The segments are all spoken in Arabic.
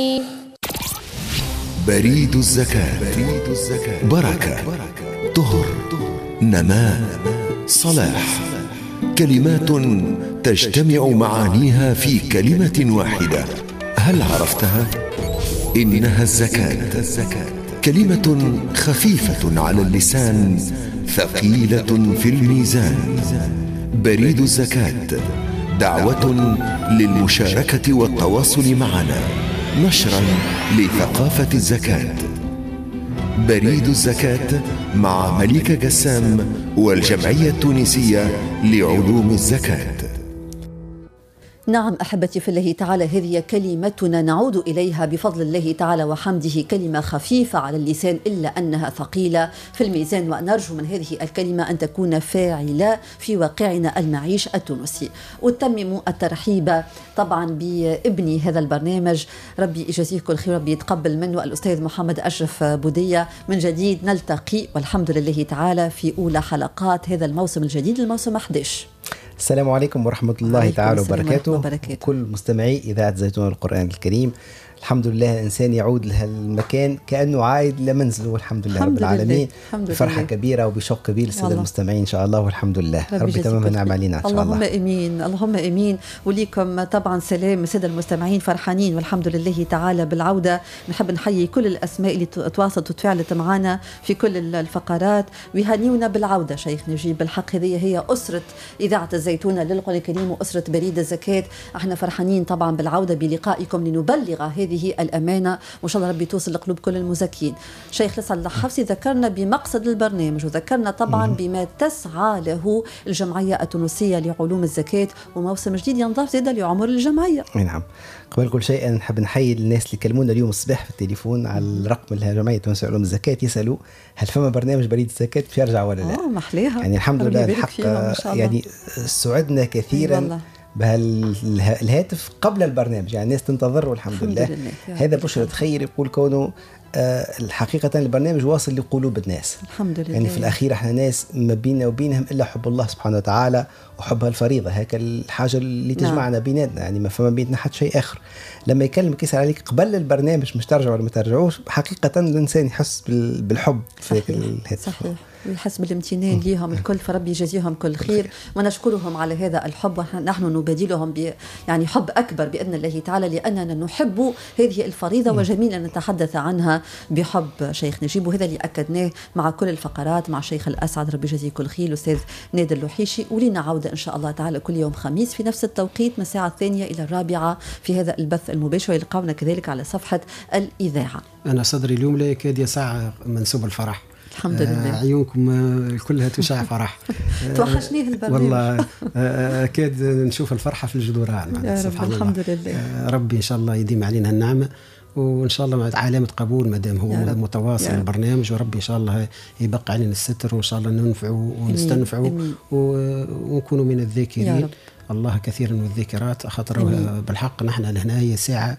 بريد الزكاة. بركة، طهر، نماء، صلاح، كلمات تجتمع معانيها في كلمة واحدة. هل عرفتها؟ إنها الزكاة، كلمة خفيفة على اللسان، ثقيلة في الميزان. بريد الزكاة دعوة للمشاركة والتواصل معنا، نشرا لثقافة الزكاة. بريد الزكاة مع مليكة قسام والجمعية التونسية لعلوم الزكاة. نعم أحبتي في الله تعالى، هذه كلمتنا نعود إليها بفضل الله تعالى وحمده، كلمة خفيفة على اللسان إلا أنها ثقيلة في الميزان، ونرجو من هذه الكلمة أن تكون فاعلة في واقعنا المعيش التونسي. أتمم الترحيب طبعا بابني هذا البرنامج، ربي يجازيه كل خير، ربي يتقبل منه، الأستاذ محمد أشرف بودية. من جديد نلتقي والحمد لله تعالى في أولى حلقات هذا الموسم الجديد، الموسم 11. السلام عليكم ورحمة الله تعالى وبركاته. كل مستمعي إذاعة زيتون القرآن الكريم، الحمد لله الإنسان يعود لها المكان كأنه عايد لمنزله، والحمد لله رب العالمين. فرحة كبيرة وبشوق كبير للسادة المستمعين إن شاء الله، والحمد لله ربي تمام نعم علينا إن شاء الله. اللهم إمين، اللهم إمين. وليكم طبعا سلام السادة المستمعين، فرحانين والحمد لله تعالى بالعودة. نحب نحيي كل الأسماء اللي تواصلت وتفاعلت معنا في كل الفقرات، ويهنيونا بالعودة شيخ نجيب. بالحق هذه هي أسرة إذاعة الزيتون للقرآن الكريم وأسرة بريد الزكاة. احنا فرحانين طبعا بالعودة بلقائكم لنبلغ هذه الأمانة، وإن شاء الله ربي توصل لقلوب كل المزكين. شيخ لسعد الحفصي ذكرنا بمقصد البرنامج، وذكرنا طبعا بما تسعى له الجمعية التونسية لعلوم الزكاة، وموسم جديد ينضاف زيادة لعمر الجمعية. نعم. قبل كل شيء نحب نحيي الناس اللي كلمونا اليوم الصباح في التليفون على الرقم الجمعية التونسية لعلوم الزكاة، يسألوا هل فما برنامج بريد الزكاة بيرجع ولا لا. محليها يعني الحمد لله الحق يعني سعدنا كثيرا بهالهاتف قبل البرنامج، يعني الناس تنتظر والحمد لله. هذا بشرة خير يقول كونه الحقيقة البرنامج واصل لقلوب الناس الحمد لله. يعني في الأخير احنا ناس ما بيننا وبينهم إلا حب الله سبحانه وتعالى وحبها الفريضة، هكا الحاجة اللي تجمعنا بيناتنا، يعني ما فما بيننا حد شيء آخر. لما يكلمك يسأل عليك قبل البرنامج مش ترجع ولا ما ترجعوش، حقيقة الإنسان يحس بالحب في الهاتف. صحيح، ويحس بالامتنان ليهم الكل، فربي يجازيهم كل خير ونشكرهم على هذا الحب. نحن نبادلهم يعني حب أكبر بإذن الله تعالى، لأننا نحب هذه الفريضة وجميل أن نتحدث عنها بحب شيخ نجيب، وهذا اللي أكدناه مع كل الفقرات مع شيخ الأسعد ربي يجازيه كل خير الأستاذ نادر اللوحيشي. ولينا عودة إن شاء الله تعالى كل يوم خميس في نفس التوقيت من الساعة 2 إلى 4 في هذا البث المباشر، يلقاونا كذلك على صفحة الإذاعة. أنا صدري اليوم لا يكاد يسع منسوب الفرح، الحمد لله. عيونكم كلها تشع فرح. توحشنيه البرنامج والله. أكاد نشوف الفرحة في الجدران يا رب. الحمد لله. ربي إن شاء الله يديم علينا النعمة، وإن شاء الله علامة قبول ما دام هو متواصل البرنامج، وربي إن شاء الله يبقى علينا الستر، وإن شاء الله ننفعوا ونستنفعوا ونكونوا من الذاكرين الله كثيرا والذكرات. خاطر بالحق نحن لهنا هي ساعة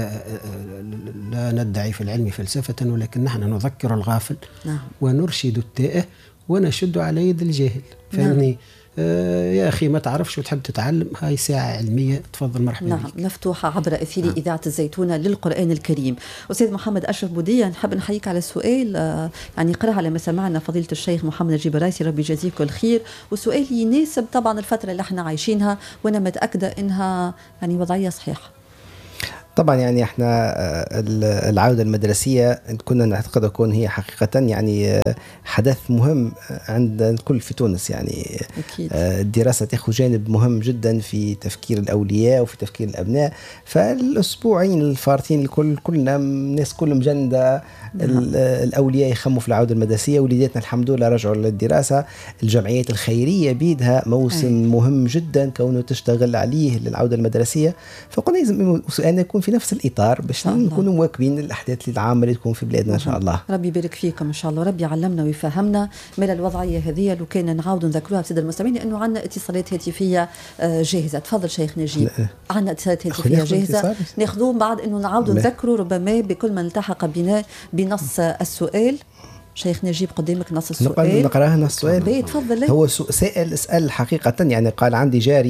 لا ندعي في العلم فلسفة، ولكن نحن نذكر الغافل ونرشد التائه ونشد على يد الجاهل. فهمني يا أخي ما تعرفش وتحب تتعلم، هاي ساعة علمية، تفضل مرحبا بك. مفتوحة عبر أثير إذاعة الزيتونة للقرآن الكريم. أستاذ محمد أشرف بودية، نحب نحييك على السؤال يعني قرأها على ما سمعنا فضيلة الشيخ محمد نجيب الرايسي ربي يجازيه كل خير، والسؤال يناسب طبعا الفترة اللي احنا عايشينها، وأنا متأكدة إنها يعني وضعية صحيحة. طبعا يعني احنا العودة المدرسية كنا نعتقد أكون هي حقيقة يعني حدث مهم عند الكل في تونس، يعني أكيد. الدراسة تأخذ جانب مهم جدا في تفكير الأولياء وفي تفكير الأبناء. فالأسبوعين الفارتين كلنا الناس كلهم مجندة الأولياء يخموا في العودة المدرسية، وليداتنا الحمد لله رجعوا للدراسة. الجمعيات الخيرية بيدها موسم مهم جدا كونه تشتغل عليه للعودة المدرسية، فقلنا لازم أن يكون في نفس الإطار باش نكونوا مواكبين الأحداث العامة اللي تكون في بلادنا إن شاء الله. ربي يبارك فيكم إن شاء الله، ربي يعلمنا ويفهمنا من الوضعية هذه. لو كان نعاود نذكروها بسيد المستمعين لأنه عندنا اتصالات هاتفية جاهزة. تفضل شيخ نجيب. عندنا اتصالات هاتفية جاهزة ناخذوه بعد أنه نعاود نذكره ربما بكل من التحق بنا بنص السؤال. شيخ نجيب قدامك نص السؤال، نقرأها نص السؤال. تفضل. هو سائل اسأل حقيقة يعني قال عندي جاري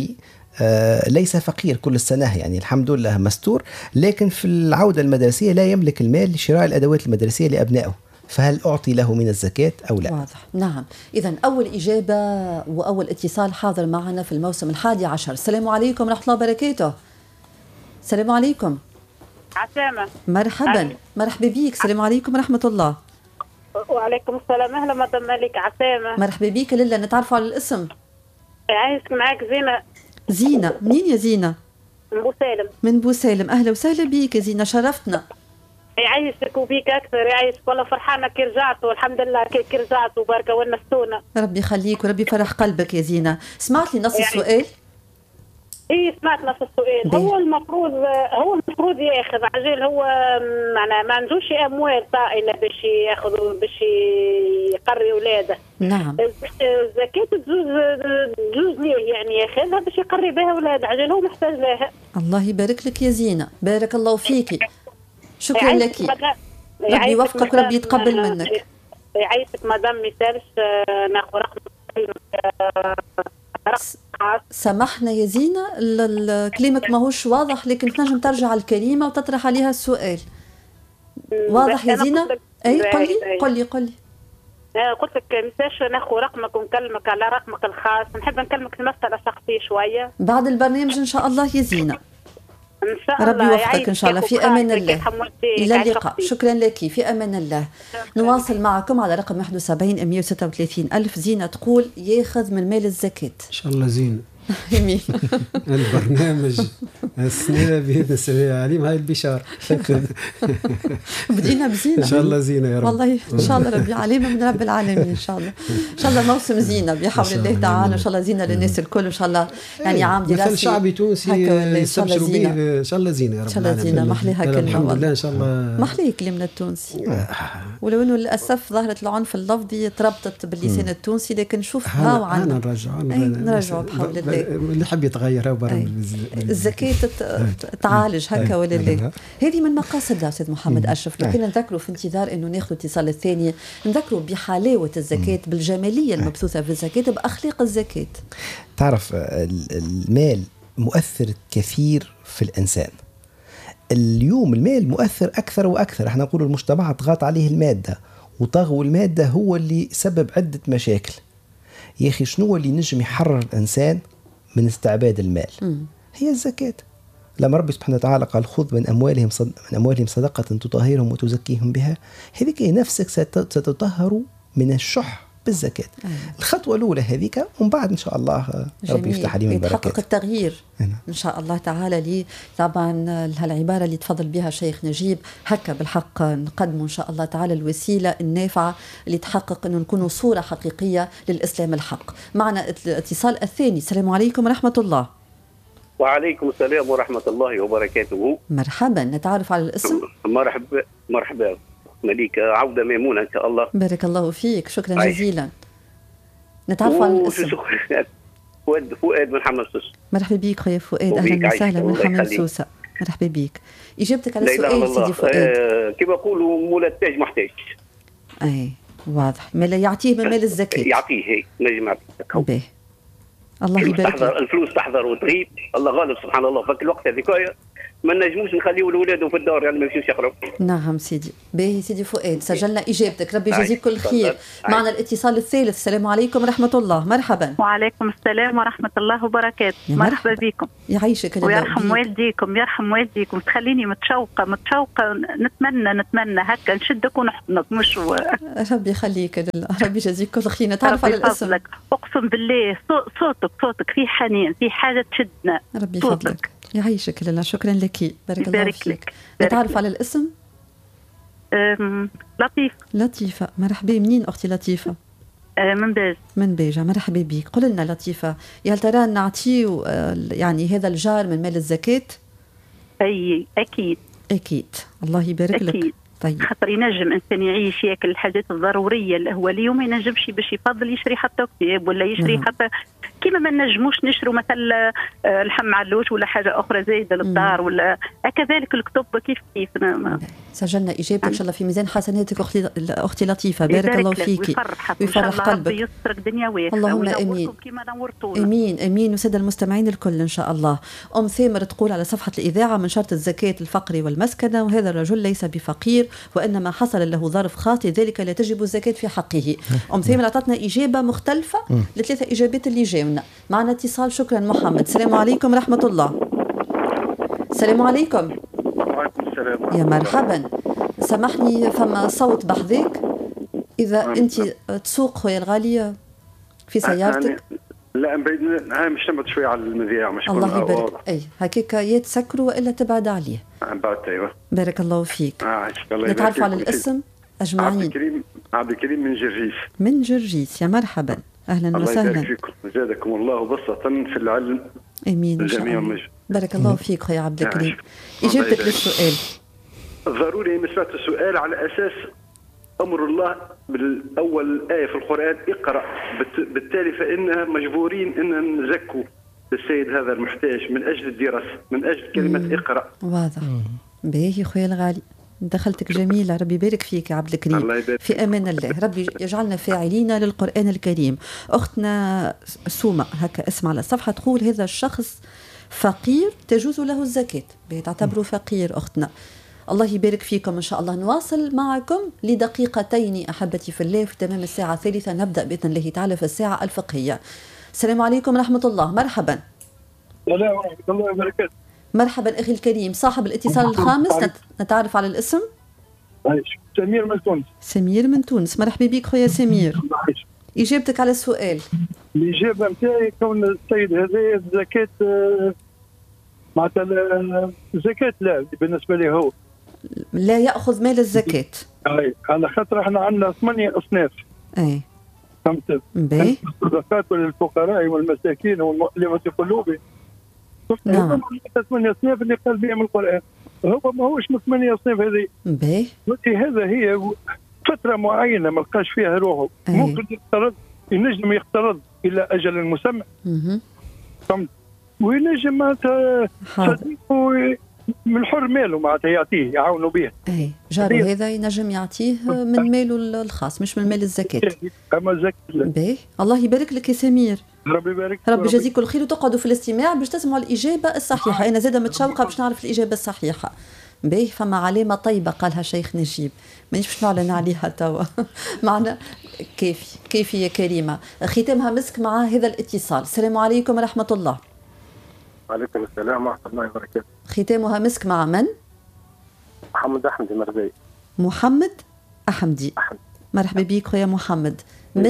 ليس فقير كل السنة، يعني الحمد لله مستور، لكن في العودة المدرسية لا يملك المال لشراء الأدوات المدرسية لأبنائه، فهل أعطي له من الزكاة أو لا؟ واضح. نعم. إذن أول إجابة وأول اتصال حاضر معنا في الموسم 11. السلام عليكم ورحمة الله وبركاته. السلام عليكم. عسامة. مرحبا. مرحبا بيك. السلام عليكم ورحمة الله. وعليكم السلام. أهلا مدام مالك. عسامة. مرحبا بيك. لله نتعرفوا على الاسم. عايشك معاك زينة. زينة. منين يا زينة؟ من بوسالم. من بوسالم. أهلا وسهلا بيك يا زينة، شرفتنا. يعيشك وبيك أكثر. يعيشك والله فرحانة كي رجعت، والحمد لله كي رجعت وباركة ونستونا. ربي يخليك وربي يفرح قلبك يا زينة. سمعت لي نص السؤال؟ ايه سمعت نص السؤال. هو المفروض ياخذ عجل، هو معناها ما عندوش اموال طائله باش ياخذ باش يقري اولاده. نعم. الزكاة تجوز ليه يعني ياخذها باش يقري بها اولاده، عجل هو محتاج لها. الله يبارك لك يا زينة، بارك الله فيكي. شكرا لك. ربي يوفقك وربي يتقبل منك. يعيشك مدام مثالش ناخذ رقم. سامحنا يا زينة، كلامك ماهوش واضح، لكن تنجم ترجع الكلمة وتطرح عليها السؤال. واضح يا زينة؟ اي قولي. قلت لك مساش ناخذ رقمك ونكلمك على رقمك الخاص، نحب نكلمك في مسألة شخصية شوية بعد البرنامج ان شاء الله يا زينة. ان شاء الله. ربي يوفقك ان شاء الله. في امان الله. الى اللقاء. شكرا لك. في امان الله. نواصل معكم على رقم 71 136 ألف. زينة تقول ياخذ من مال الزكاة. ان شاء الله زينة. يمين. البرنامج السنة بإذن السميع العليم هاي البشارة. بدينا بزينة إن شاء الله زينة يا رب. والله إن شاء الله ربي علينا من رب العالمين. إن شاء الله موسم زينة بحول الله تعالى. إن شاء الله زينة للناس الكل. إن شاء الله يعني عام دراسي مثل شعبي تونسي يستبشروا به. إن شاء الله زينة يا رب. إن شاء الله زينة. محليها كلمة. الحمد لله إن شاء الله. محلي كلمة التونسي. ولو إنه للأسف ظهرت العنف اللفظي تربطت باللسان التونسي، لكن شوف هاو عنا نرجع بحول الله. اللي حب يتغير الزكاة تعالج هكا ولله. هذه من مقاصدها أستاذ محمد أشرف. لكن نذكروا في انتظار أنه ناخذ الاتصال الثاني، نذكروا بحلاوة الزكاة، بالجمالية المبثوثة في الزكاة، بأخلاق الزكاة. تعرف المال مؤثر كثير في الإنسان. اليوم المال مؤثر أكثر وأكثر. احنا نقول المجتمع ضغط عليه المادة، وطغو المادة هو اللي سبب عدة مشاكل. يا أخي شنو اللي نجم يحرر الإنسان من استعباد المال؟ هي الزكاة. لما ربي سبحانه وتعالى قال خذ من أموالهم صدقة تطهرهم وتزكيهم بها، هذيك نفسك ستطهر من الشح بالزكاة. الخطوة الأولى هذيك، ومن بعد إن شاء الله ربي يفتح عليهم البركات. يتحقق التغيير إن شاء الله تعالى. لي طبعا هالعبارة اللي تفضل بها شيخ نجيب هكا بالحق نقدموا إن شاء الله تعالى الوسيلة النافعة اللي تحقق أنه نكونوا صورة حقيقية للإسلام الحق. معنا الاتصال الثاني. السلام عليكم ورحمة الله. وعليكم السلام ورحمة الله وبركاته. مرحبا. نتعرف على الاسم. مرحبا مليكة عودة ميمونة إن شاء الله. بارك الله فيك. شكرا جزيلا. نتعرف على الاسم. فؤاد من حمام سوسة. مرحبا بك خويا فؤاد. أهلا وسهلا من حمام سوسة. مرحبا بك. إجابتك على السؤال سيدي فؤاد. كما يقولوا مولى التاج محتاج. أي واضح. ما لا يعطيه من مال الزكاة. يعطيه هي نجم يعطيه. الله يبارك. الفلوس تحضر وتغيب، الله غالب سبحان الله. فك الوقت هذيك ما نجموش نخليو الولاد في الدار يعني ما يمشيوش يقراو. نعم سيدي. باهي سيدي فؤاد، سجلنا اجابتك. ربي يجازيك كل خير. معنا الاتصال الثالث. السلام عليكم ورحمه الله. مرحبا. وعليكم السلام ورحمه الله وبركاته. مرحبا بكم. يعيشك الله ويرحم والديكم. يرحم والديكم. تخليني متشوقه نتمنى هكا نشدك ونحضنك. مش ربي يخليك. ربي يجازيك كل خير. نتعرف على الاسم. اقسم بالله صوتك فيه حنين، فيه حاجه تشدنا. ربي يفضلك. يعيشك لله. شكرا لك. بارك الله فيك. نتعرف على الاسم. لطيفة. مرحبا. منين أختي لطيفة؟ من باجة. مرحبا بك. قل لنا لطيفة، يا هل ترى نعطيه يعني هذا الجار من مال الزكاة؟ أي أكيد. الله يبارك لك. طيب. خاطر ينجم إنسان يعيش ياكل الحاجات الضرورية اللي هو اليوم، ما ينجمش باش يفضل يشري حتى كتاب ولا يشري حتى كيما ما نجموش نشروا مثلا لحم علوش ولا حاجه اخرى زايده للدار ولا كذلك الكتب كيف سجلنا اجابتك ان شاء الله في ميزان حسناتك اختي لطيفه، بارك الله فيكي ويفرح قلبك ويسترك دنيا اللهم امين. امين امين. وساده المستمعين الكل ان شاء الله. ام ثامر تقول على صفحه الاذاعه: من شرط الزكاه الفقر والمسكنه، وهذا الرجل ليس بفقير وانما حصل له ظرف خاطئ ذلك لا تجب الزكاه في حقه. ام ثامر اعطتنا اجابه مختلفه لثلاثه اجابات اللي جاونا. معنا اتصال. شكرا محمد. السلام عليكم ورحمه الله. السلام عليكم. وعليكم السلام. يا مرحبا. سامحني فما صوت بحذاك اذا انت تسوق خويا الغاليه في سيارتك. لا مش نبعد شويه على المذياع مش الله يبارك. اي هكاك يا تسكروا والا تبعد عليه. بعد ايوه. بارك الله فيك. الله نتعرفوا على الاسم اجمعين. عبد الكريم من جرجيس. من جرجيس. يا مرحبا اهلا وسهلا. الله يبارك فيكم زادكم الله بسطة في العلم. امين. الجميع بارك الله فيك خويا عبد الكريم. اجابتك للسؤال. ضروري مسألة السؤال على اساس امر الله بالاول ايه في القران اقرا، بالتالي فانها مجبورين ان نزكوا السيد هذا المحتاج من اجل الدراسه، من اجل كلمه اقرا. واضح. باهي خويا الغالي، دخلتك جميله. ربي يبارك فيك يا عبد الكريم. في امان الله. ربي يجعلنا فاعلين للقران الكريم. اختنا سومه هكا اسمع على الصفحه تقول: هذا الشخص فقير تجوز له الزكاه. تعتبره فقير اختنا. الله يبارك فيكم إن شاء الله. نواصل معكم لدقيقتين أحبتي في الله. في تمام الساعة الثالثة نبدأ بإذن الله تعالى في الساعة الفقهية. السلام عليكم ورحمة الله. مرحبا. السلام ورحمة الله وبركاته. مرحبا أخي الكريم. صاحب الاتصال الخامس نتعرف على الاسم. سمير من تونس. سمير من تونس. مرحبا بك خويا سمير. إجابتك على السؤال. الإجابة نتاعي كون السيد هذا الزكاة معناتها الزكاة لا بالنسبة لي هو لا يأخذ مال الزكاة. أي على خاطر احنا عندنا 8 أصناف. أي فهمت؟ الصدقات للفقراء والمساكين والمؤلمة قلوبهم. نعم. 8 أصناف اللي قال بهم القرآن. هو ما هوش من 8 أصناف هذه. باهي. هذا هي فترة معينة ما لقاش فيها روحه. ممكن يقترض، ينجم يقترض إلى أجل مسمى. فهمت؟ وينجم معناتها صديقه من حر ماله معناتها يعطيه يعاونوا به. اي جاره هذا ينجم يعطيه من ماله الخاص مش من مال الزكاة. اما الزكاة باهي. الله يبارك لك يا سمير. ربي يبارك. ربي يجازيكم الخير وتقعدوا في الاستماع باش تسمعوا الإجابة الصحيحة. أنا زادة متشوقة باش نعرف الإجابة الصحيحة. باهي. فما علامة طيبة قالها شيخ نجيب مانيش باش نعلن عليها توا. معنا كيفي يا كريمة. ختامها مسك مع هذا الاتصال. السلام عليكم ورحمة الله. وعليكم السلام ورحمة الله وبركاته. ختامها مسك مع من؟ محمد أحمدي مرزي. محمد أحمدي. مرحبا بك خويا محمد.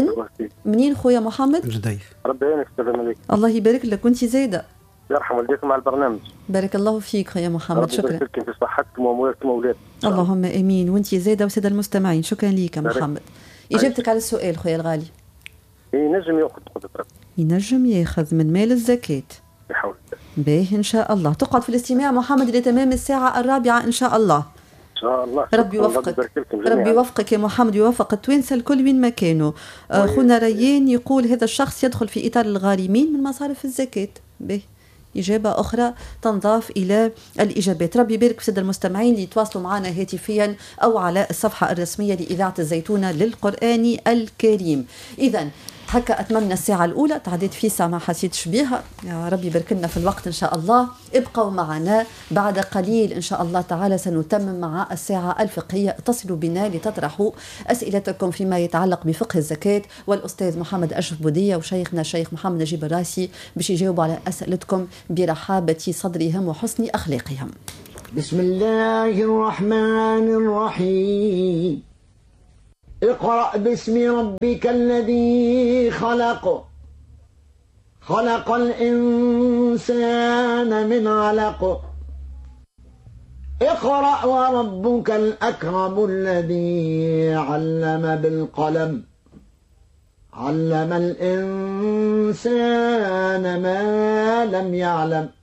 منين خويا محمد؟ جديف. ربي يعينك السلام عليكم. الله يبارك لك وانت زايدة. يرحم والديكم على البرنامج. بارك الله فيك خويا محمد. شكرا. ربي يبارك في صحتكم وأموالكم وأولادكم. اللهم امين. وانت زايدة وسادة المستمعين. شكرا ليك يا محمد. اجابتك على السؤال خويا الغالي. ينجم ياخذ قدرة. ينجم ياخذ من مال الزكاة. بحول الله. باهي ان شاء الله. تقعد في الاستماع محمد لتمام الساعة 4 ان شاء الله. ان شاء الله. ربي يوفقك. ربي يوفقك يا محمد ويوفق التوانسه الكل وين ما كانوا. خونا ريان يقول: هذا الشخص يدخل في اطار الغارمين من مصارف الزكاة. باهي. إجابة أخرى تنضاف إلى الإجابات. ربي يبارك في السادة المستمعين اللي يتواصلوا معنا هاتفيا أو على الصفحة الرسمية لإذاعة الزيتونة للقرآن الكريم. إذن هكا أتممنا الساعة الأولى. تعديت في ساعة ما حسيتش بيها. يا ربي يبارك لنا في الوقت إن شاء الله. ابقوا معنا بعد قليل إن شاء الله تعالى سنتمم مع الساعة الفقهية. اتصلوا بنا لتطرحوا أسئلتكم فيما يتعلق بفقه الزكاة، والأستاذ محمد أشرف بودية وشيخنا الشيخ محمد نجيب الراسي باش يجاوبوا على أسئلتكم برحابة صدرهم وحسن أخلاقهم. بسم الله الرحمن الرحيم. اقرأ باسم ربك الذي خلق. خلق الإنسان من علق. اقرأ وربك الأكرم الذي علم بالقلم. علم الإنسان ما لم يعلم.